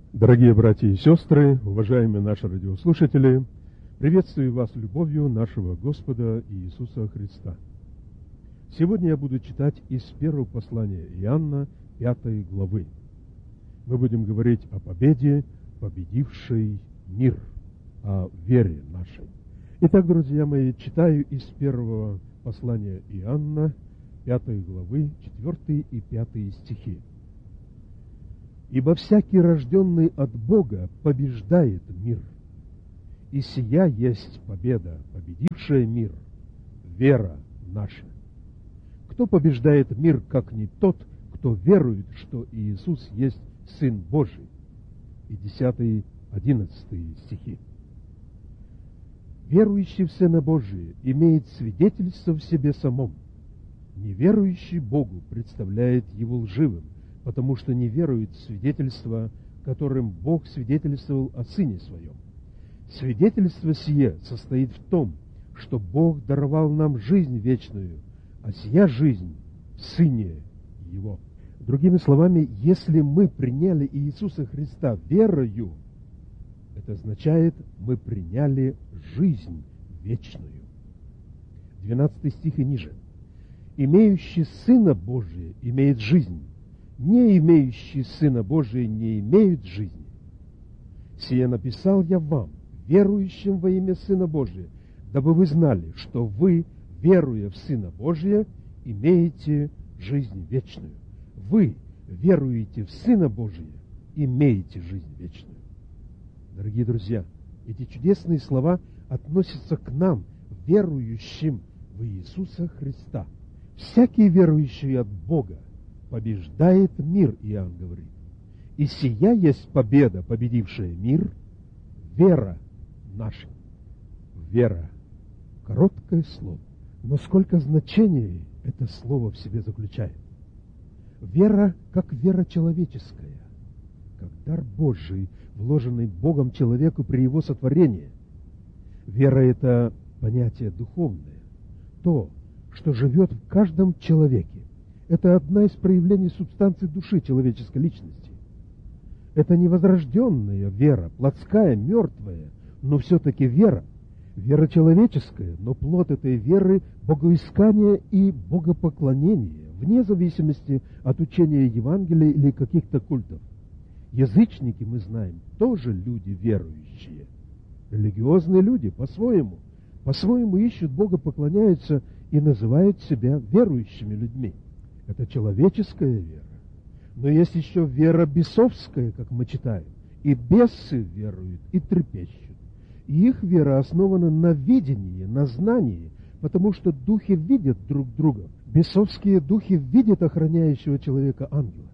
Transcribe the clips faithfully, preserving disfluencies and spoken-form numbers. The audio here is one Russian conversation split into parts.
Дорогие братья и сестры, уважаемые наши радиослушатели, приветствую вас любовью нашего Господа Иисуса Христа. Сегодня я буду читать из первого послания Иоанна, пятой главы. Мы будем говорить о победе, победившей мир, о вере нашей. Итак, друзья мои, читаю из первого послания Иоанна, пятой главы, четвёртый и пятый стихи. «Ибо всякий, рожденный от Бога, побеждает мир, и сия есть победа, победившая мир, вера наша. Кто побеждает мир, как не тот, кто верует, что Иисус есть Сын Божий?» И десятый, одиннадцатый стихи. «Верующий в Сына Божия имеет свидетельство в себе самом. Неверующий Богу представляет его лживым, потому что не верует в свидетельство, которым Бог свидетельствовал о Сыне Своем. Свидетельство сие состоит в том, что Бог даровал нам жизнь вечную, а сия жизнь в Сыне Его». Другими словами, если мы приняли Иисуса Христа верою, это означает, мы приняли жизнь вечную. двенадцатый стих и ниже. «Имеющий Сына Божия имеет жизнь, не имеющий Сына Божия не имеют жизни. Сие написал я вам, верующим во имя Сына Божия, дабы вы знали, что вы, веруя в Сына Божия, имеете жизнь вечную». Вы веруете в Сына Божия, имеете жизнь вечную. Дорогие друзья, эти чудесные слова относятся к нам, верующим в Иисуса Христа. Всякий верующий от Бога побеждает мир, Иоанн говорит. И сия есть победа, победившая мир, вера наша. Вера. Короткое слово, но сколько значений это слово в себе заключает. Вера, как вера человеческая, как дар Божий, вложенный Богом человеку при его сотворении. Вера — это понятие духовное, то, что живет в каждом человеке. Это одна из проявлений субстанции души человеческой личности. Это невозрожденная вера, плотская, мертвая, но все-таки вера. Вера человеческая, но плод этой веры – богоискание и богопоклонение, вне зависимости от учения Евангелия или каких-то культов. Язычники, мы знаем, тоже люди верующие. Религиозные люди по-своему, по-своему ищут Бога, поклоняются и называют себя верующими людьми. Это человеческая вера. Но есть еще вера бесовская, как мы читаем. И бесы веруют, и трепещут. И их вера основана на видении, на знании, потому что духи видят друг друга. Бесовские духи видят охраняющего человека ангела.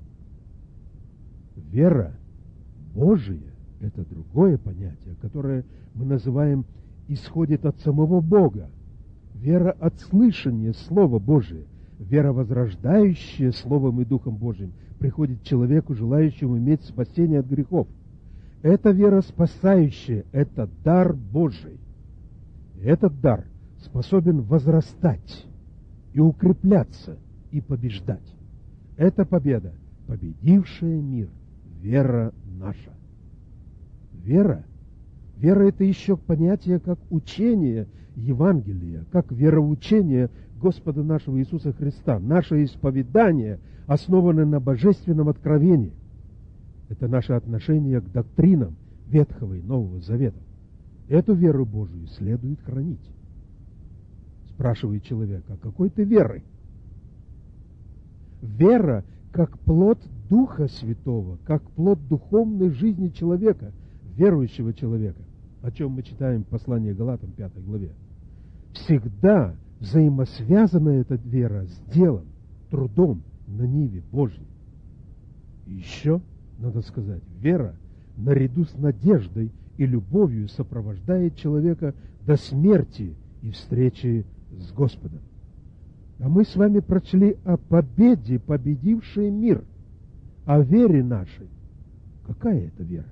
Вера Божия – это другое понятие, которое мы называем «исходит от самого Бога». Вера от слышания Слова Божия. Вера, возрождающая Словом и Духом Божиим, приходит человеку, желающему иметь спасение от грехов. Это вера спасающая, это дар Божий. И этот дар способен возрастать и укрепляться, и побеждать. Это победа, победившая мир, вера наша. Вера? Вера — это еще понятие как учение Евангелия, как вероучение Господа нашего Иисуса Христа. Наше исповедание основано на божественном откровении. Это наше отношение к доктринам Ветхого и Нового Завета. Эту веру Божию следует хранить. Спрашивает человек: а какой ты веры? Вера как плод Духа Святого, как плод духовной жизни человека, верующего человека, о чем мы читаем в послании Галатам, пятой главе. Всегда взаимосвязана эта вера с делом, трудом на ниве Божьей. И еще, надо сказать, вера наряду с надеждой и любовью сопровождает человека до смерти и встречи с Господом. А мы с вами прочли о победе, победившей мир, о вере нашей. Какая это вера?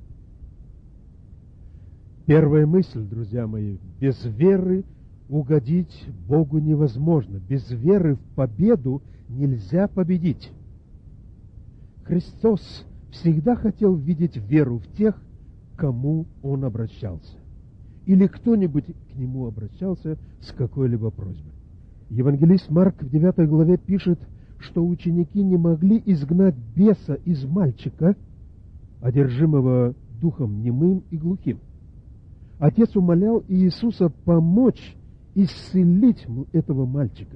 Первая мысль, друзья мои: без веры угодить Богу невозможно. Без веры в победу нельзя победить. Христос всегда хотел видеть веру в тех, к кому он обращался, или кто-нибудь к нему обращался с какой-либо просьбой. Евангелист Марк в девятой главе пишет, что ученики не могли изгнать беса из мальчика, одержимого духом немым и глухим. Отец умолял Иисуса помочь исцелить этого мальчика.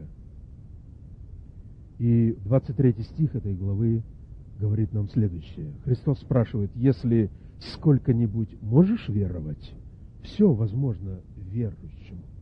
И двадцать третий стих этой главы говорит нам следующее. Христос спрашивает: если сколько-нибудь можешь веровать, все возможно верующему.